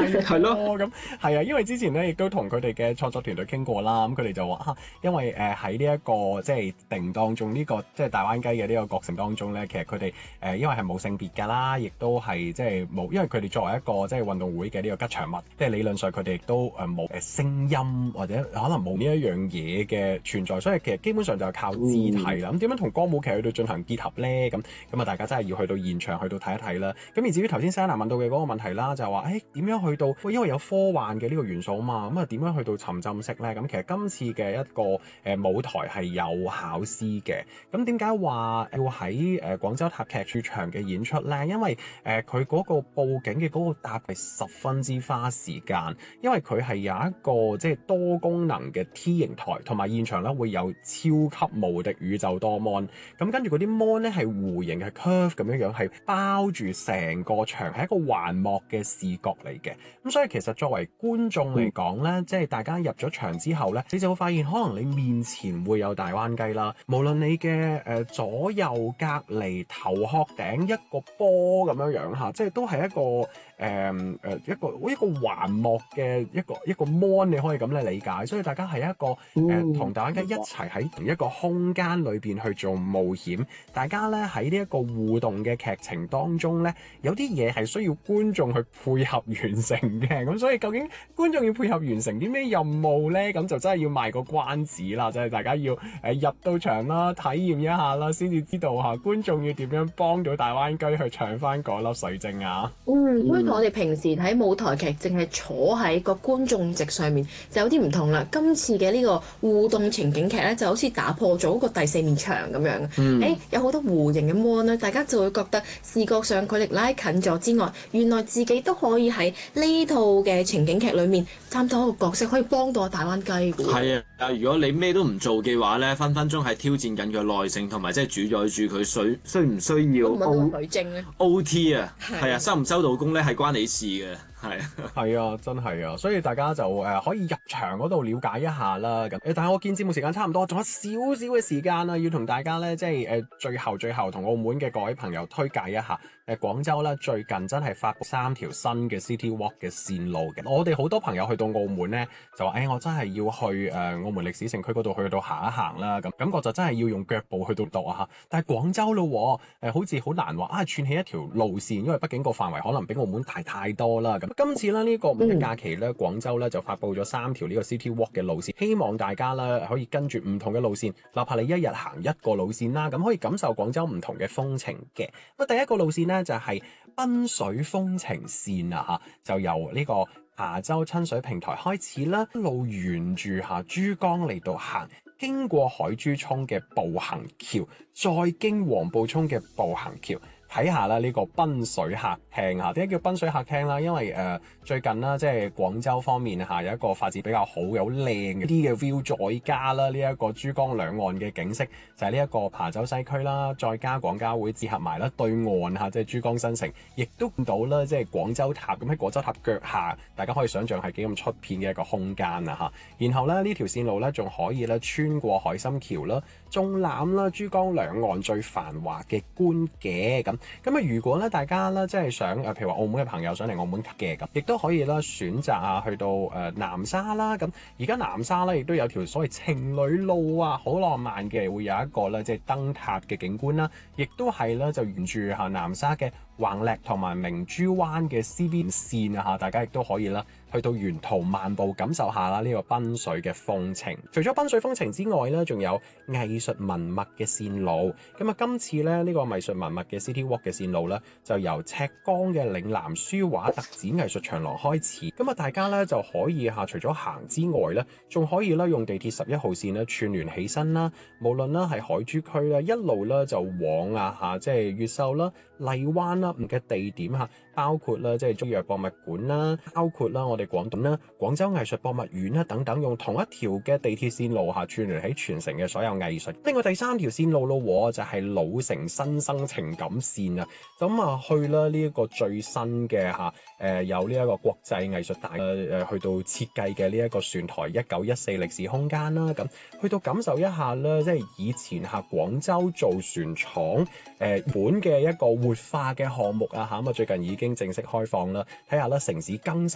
係咯， 咁係啊，因為之前咧亦都同佢哋嘅創作團隊傾過啦，咁佢哋就話因為喺呢一個即係定當中呢個即係大灣雞嘅呢個過程當中咧，其實佢哋因為係冇性別㗎啦，亦都係即係冇，因為佢哋作為一個即係運動會嘅呢個吉祥物，即係理論上佢哋亦都冇聲音或者可能冇呢一樣嘢嘅存在，所以其實基本上就係靠肢體啦。咁點樣同歌舞劇去到進行結合咧？咁啊，大家真係要去到現場去到睇一睇啦。咁而至於頭先 Sana 問到嘅嗰個問題啦，就係話點樣去到因為有科幻嘅呢個元素啊嘛，咁啊點樣去到沉浸式咧？咁其實今次嘅一個舞台係有考試嘅。咁點解話要喺廣州塔劇駐場嘅演出咧？因為佢嗰個佈景嘅嗰個搭係十分之花時間，因為佢係有一個即係多功能嘅 T 形台，同埋現場咧會有超級無敵宇宙多 mon。咁跟住嗰啲 mon 咧係弧形嘅 curve 咁樣樣，係包住成個場，係一個環幕嘅視覺嚟嘅。咁所以其實作為觀眾嚟講咧，即係大家入咗場之後咧，你就會發現可能你面前會有大灣雞啦，無論你嘅左右隔離頭殼頂一個波咁樣樣嚇，即係都係一個一個環幕嘅一個 mon， 你可以咁嚟理解。所以大家係一個同大灣雞一齊喺同一個空間裏邊去做冒險。大家咧喺呢一個互動嘅劇情當中咧，有啲嘢係需要觀眾去配合完成嘅。咁所以究竟觀眾要配合完成啲咩任務咧？咁就真係要賣個關子啦，即係大家要入到場啦，體驗一下啦，先至知道嚇觀眾要點樣幫到大灣雞去搶翻嗰粒水晶啊！ 咁同我哋平時睇舞台劇，淨係坐喺個觀眾席上面，就有啲唔同啦。今次嘅呢個互動情景劇咧，就好似打破咗個第四面牆咁樣。有好多弧形嘅 mon 咧，大家就會覺得視覺上距離拉近咗之外，原來自己都可以喺呢套嘅情景劇裏面擔當一個角色，可以幫到大灣雞嘅。 係啊，如果你咩都唔做嘅話咧，分分鐘係挑戰緊佢耐性，同埋即係主宰住佢需唔需要水晶咧 OT 啊？係啊，收唔收到工咧係關你事嘅。 係啊，真係啊，所以大家就可以入場嗰度了解一下啦。咁但係我見節目時間差唔多，仲有少少嘅時間啦，要同大家咧即係最後同澳門嘅各位朋友推介一下。廣州咧最近真係發布3條新嘅 City Walk 嘅線路嘅。我哋好多朋友去到澳門咧，就話我真係要去澳門歷史城區嗰度去到行一行啦。咁感覺就真係要用腳步去到度啊嚇。但係廣州咯好似好難話串起一條路線，因為畢竟個範圍可能比澳門大太多啦。咁今次咧呢個五一假期咧，廣州咧就發布咗3條呢個 City Walk 嘅路線，希望大家咧可以跟住唔同嘅路線，哪怕你一日行一個路線啦，咁可以感受廣州唔同嘅風情嘅。咁第一個路線咧就係濱水風情線啊嚇，就由呢個琶洲親水平台開始啦，一路沿住珠江嚟到行，經過海珠涌嘅步行橋，再經黃埔涌嘅步行橋。睇下啦，呢個濱水客廳嚇，點解叫濱水客廳啦？因為最近啦，即係廣州方面有一個發展比較好、有靚啲嘅 view，再加啦呢一個珠江兩岸嘅景色，就係呢一個琶洲西區啦，再加廣交會結合埋啦對岸即係珠江新城，亦都見到啦，即係廣州塔咁喺廣州塔腳下，大家可以想象係幾咁出片嘅一個空間啊嚇。然後咧呢條線路咧仲可以咧穿過海心橋啦，縱覽啦珠江兩岸最繁華嘅觀嘅咁。如果咧大家咧即係想譬如話澳門嘅朋友想嚟澳門嘅咁，亦都可以啦選擇去到南沙啦。咁而家南沙咧亦都有條所謂情侶路啊，好浪漫嘅，會有一個咧即係燈塔嘅景觀啦，亦都係咧就沿住南沙嘅橫瀝同埋明珠灣嘅 CB 線啊，大家亦都可以啦去到沿途漫步，感受下啦呢個濱水嘅風情。除咗濱水風情之外咧，仲有藝術文物嘅線路。咁今次咧呢個藝術文物嘅 City Walk 嘅線路咧，就由赤崗嘅嶺南書畫特展藝術長廊開始。咁大家咧就可以除咗行之外咧，仲可以咧用地鐵11號線咧串聯起身啦。無論啦係海珠區啦，一路咧就往即係越秀啦、荔灣啦唔嘅地點包括啦即係中藥博物館啦，包括啦我哋廣東啦廣州藝術博物院啦等等，用同一條嘅地鐵線路串聯起全城嘅所有藝術。另外第3條線路咯，就係老城新生情感線啊。咁去啦呢一個最新嘅有呢一個國際藝術大去到設計嘅呢一個船台1914歷史空間啦。咁去到感受一下啦，即係以前廣州造船廠本嘅一個活化嘅項目啊。咁最近已經正式開放啦，睇下啦城市更新